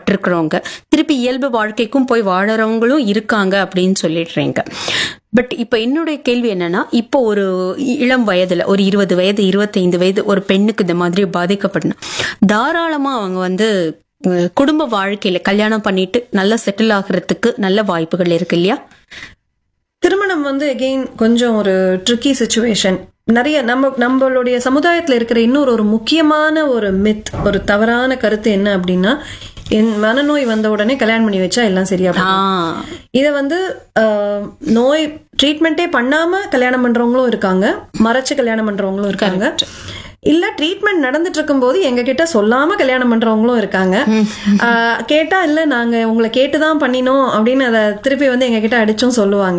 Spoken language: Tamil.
பாதிக்கப்பட்டிருக்கிறவங்க திருப்பி இயல்பு வாழ்க்கைக்கும் போய் வாழறவங்களும் இருக்காங்க அப்படின்னு சொல்லிடுறீங்க. பட் இப்ப என்னுடைய கேள்வி என்னன்னா, இப்போ ஒரு இளம் வயதுல ஒரு 20 வயது 25 வயது ஒரு பெண்ணுக்கு இந்த மாதிரி பாதிக்கப்படணும், தாராளமா அவங்க குடும்ப வாழ்க்கையில கல்யாணம் பண்ணிட்டு நல்லா செட்டில் ஆகுறதுக்கு நல்ல வாய்ப்புகள் இருக்கு இல்லையா? திருமணம் எகெயின் கொஞ்சம் ஒரு ட்ரிக்கி சிச்சுவேஷன். நிறைய நம்மளுடைய சமுதாயத்துல இருக்கிற இன்னொரு முக்கியமான ஒரு மித், ஒரு தவறான கருத்து என்ன அப்படின்னா, என் மனநோய் வந்த உடனே கல்யாணம் பண்ணி வச்சா எல்லாம் சரியா போகும். இத நோய் ட்ரீட்மெண்ட்டே பண்ணாம கல்யாணம் பண்றவங்களும் இருக்காங்க, மறைச்சு கல்யாணம் பண்றவங்களும் இருக்காங்க, இல்ல ட்ரீட்மெண்ட் நடந்துட்டு இருக்கும் போது எங்க கிட்ட சொல்லாம கல்யாணம் பண்றவங்களும் இருக்காங்க. கேட்டா இல்ல நாங்க உங்களை கேட்டுதான் பண்ணினோம் அப்படின்னு அதை திருப்பி எங்க கிட்ட அடிச்சும் சொல்லுவாங்க.